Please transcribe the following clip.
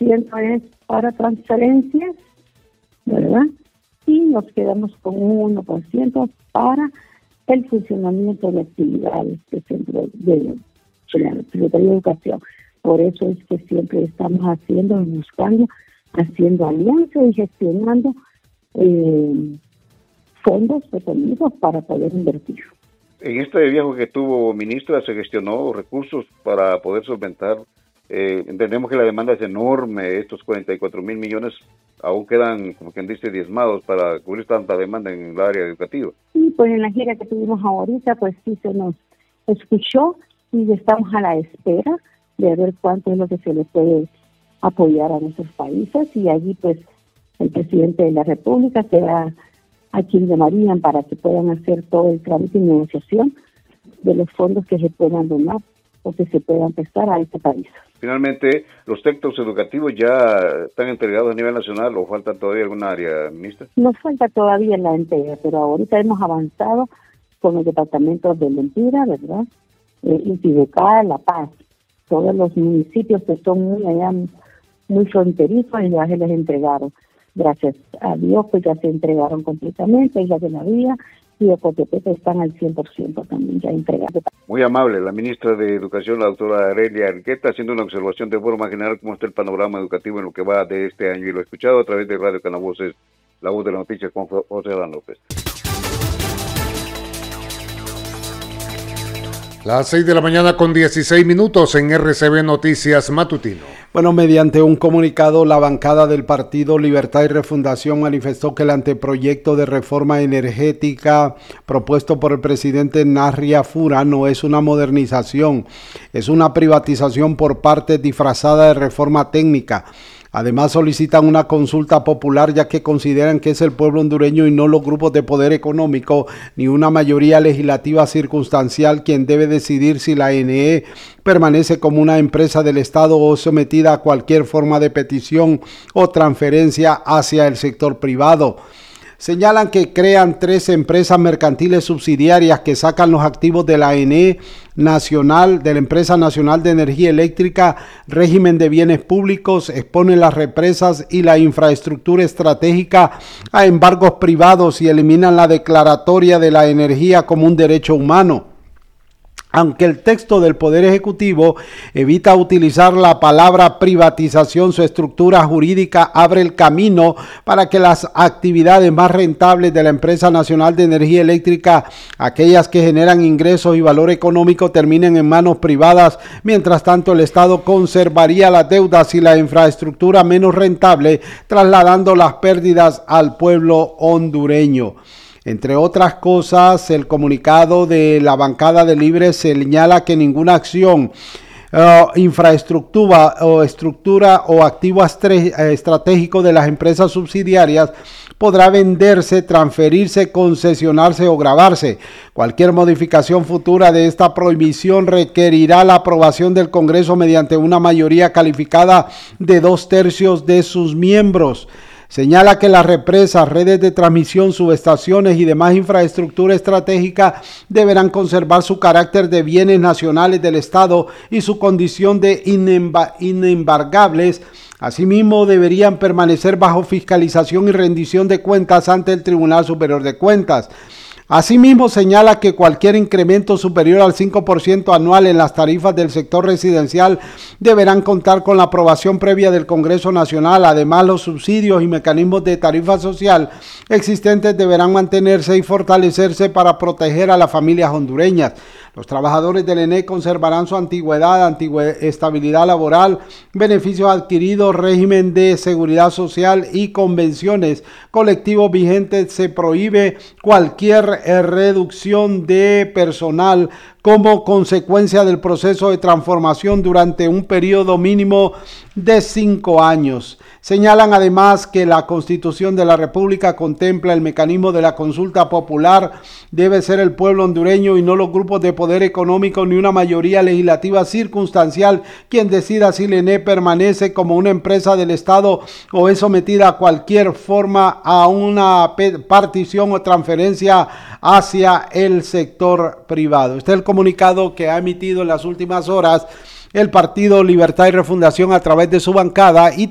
90% es para transferencias, ¿verdad? Y nos quedamos con un 1% para el funcionamiento de actividades del centro de la Secretaría de Educación. Por eso es que siempre estamos haciendo alianzas y gestionando fondos detenidos para poder invertir. En este viaje que tuvo, ministra, se gestionó recursos para poder solventar. Entendemos que la demanda es enorme, estos 44,000 millones aún quedan, como quien dice, diezmados para cubrir tanta demanda en el área educativa. Sí, pues en la gira que tuvimos ahorita, pues sí se nos escuchó y estamos a la espera de ver cuánto es lo que se le puede apoyar a nuestros países, y allí pues el presidente de la República será a quien llamarían para que puedan hacer todo el trámite y negociación de los fondos que se puedan donar o que se puedan prestar a este país. Finalmente, ¿los textos educativos ya están entregados a nivel nacional o falta todavía alguna área, ministra? Nos falta todavía la entrega, pero ahorita hemos avanzado con el departamento de Lempira, ¿verdad? Intibucá, La Paz, todos los municipios que son muy fronterizos, y ya se les entregaron. Gracias a Dios, pues ya se entregaron completamente, Islas de la Vía y Ocotepeque están al 100% también ya entregados. Muy amable, la ministra de Educación, la doctora Aurelia Enriqueta, haciendo una observación de forma general cómo está el panorama educativo en lo que va de este año, y lo he escuchado a través de Radio Canavoces, la voz de la noticia con José Adán López. Las 6 de la mañana con 16 minutos en RCB Noticias Matutino. Bueno, mediante un comunicado, la bancada del Partido Libertad y Refundación manifestó que el anteproyecto de reforma energética propuesto por el presidente Narria Fura no es una modernización, es una privatización por parte disfrazada de reforma técnica. Además, solicitan una consulta popular, ya que consideran que es el pueblo hondureño y no los grupos de poder económico ni una mayoría legislativa circunstancial quien debe decidir si la ANE permanece como una empresa del Estado o sometida a cualquier forma de petición o transferencia hacia el sector privado. Señalan que crean 3 empresas mercantiles subsidiarias que sacan los activos de la ANE nacional, de la Empresa Nacional de Energía Eléctrica, régimen de bienes públicos, exponen las represas y la infraestructura estratégica a embargos privados y eliminan la declaratoria de la energía como un derecho humano. Aunque el texto del Poder Ejecutivo evita utilizar la palabra privatización, su estructura jurídica abre el camino para que las actividades más rentables de la Empresa Nacional de Energía Eléctrica, aquellas que generan ingresos y valor económico, terminen en manos privadas. Mientras tanto, el Estado conservaría las deudas y la infraestructura menos rentable, trasladando las pérdidas al pueblo hondureño. Entre otras cosas, el comunicado de la bancada de Libre señala que ninguna acción, infraestructura o activo estratégico de las empresas subsidiarias podrá venderse, transferirse, concesionarse o gravarse. Cualquier modificación futura de esta prohibición requerirá la aprobación del Congreso mediante una mayoría calificada de 2/3 de sus miembros. Señala que las represas, redes de transmisión, subestaciones y demás infraestructura estratégica deberán conservar su carácter de bienes nacionales del Estado y su condición de inembargables. Asimismo, deberían permanecer bajo fiscalización y rendición de cuentas ante el Tribunal Superior de Cuentas. Asimismo, señala que cualquier incremento superior al 5% anual en las tarifas del sector residencial deberán contar con la aprobación previa del Congreso Nacional. Además, los subsidios y mecanismos de tarifa social existentes deberán mantenerse y fortalecerse para proteger a las familias hondureñas. Los trabajadores del ENE conservarán su antigüedad, estabilidad laboral, beneficios adquiridos, régimen de seguridad social y convenciones colectivos vigentes. Se prohíbe cualquier reducción de personal como consecuencia del proceso de transformación durante un periodo mínimo de 5 años. Señalan además que la Constitución de la República contempla el mecanismo de la consulta popular. Debe ser el pueblo hondureño y no los grupos de poder económico ni una mayoría legislativa circunstancial quien decida si el ENE permanece como una empresa del Estado o es sometida a cualquier forma a una partición o transferencia hacia el sector privado. Este es el comunicado que ha emitido en las últimas horas el Partido Libertad y Refundación a través de su bancada y